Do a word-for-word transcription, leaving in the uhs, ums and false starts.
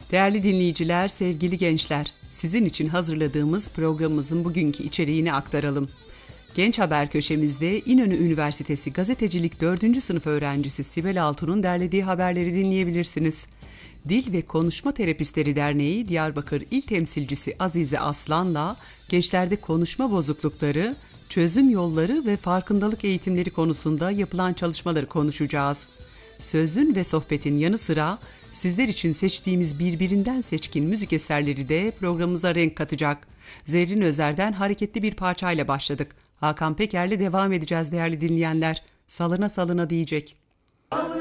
Değerli dinleyiciler, sevgili gençler, sizin için hazırladığımız programımızın bugünkü içeriğini aktaralım. Genç Haber köşemizde İnönü Üniversitesi Gazetecilik dördüncü sınıf öğrencisi Sibel Altun'un derlediği haberleri dinleyebilirsiniz. Dil ve Konuşma Terapistleri Derneği Diyarbakır İl Temsilcisi Azize Aslan'la gençlerde konuşma bozuklukları, çözüm yolları ve farkındalık eğitimleri konusunda yapılan çalışmaları konuşacağız. Sözün ve sohbetin yanı sıra sizler için seçtiğimiz birbirinden seçkin müzik eserleri de programımıza renk katacak. Zerrin Özer'den hareketli bir parçayla başladık. Hakan Peker'le devam edeceğiz değerli dinleyenler. Salına salına diyecek.